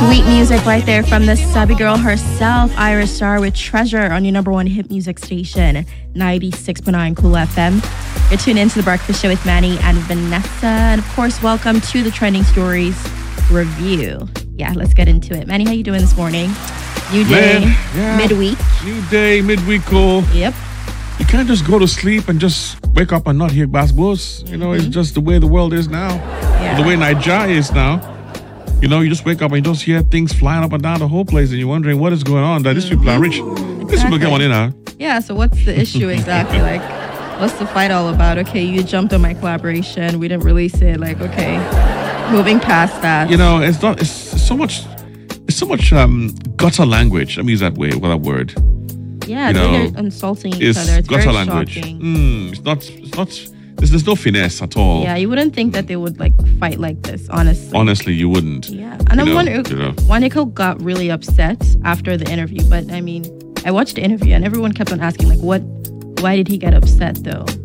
Sweet music right there from the Sabi girl herself, Iris Star, with Treasure on your number one hit music station, 96.9 Cool FM. You're tuned into The Breakfast Show with Manny and Vanessa. And of course, welcome to the Trending Stories review. Yeah, let's get into it. Manny, how you doing this morning? New day, midweek. New day, midweek call. Yep. You can't just go to sleep and just wake up and not hear basketballs. You know, it's just the way the world is now. Yeah. The way Nigeria is now. You know, you just wake up and you just hear things flying up and down the whole place and you're wondering what is going on. That these people are rich. These people get one in, huh? Yeah, so what's the issue exactly? Like, what's the fight all about? Okay, you jumped on my collaboration. We didn't release it. Like, okay, moving past that. You know, it's so much gutter language. Let me use that word. Yeah, you know, they're insulting each other. It's gutter very language. shocking. It's not. There's no finesse at all. Yeah, you wouldn't think that they would like fight like this, honestly. Honestly, you wouldn't. Yeah, and I'm wondering, Waniko got really upset after the interview, but I mean, I watched the interview and everyone kept on asking, like, why did he get upset though?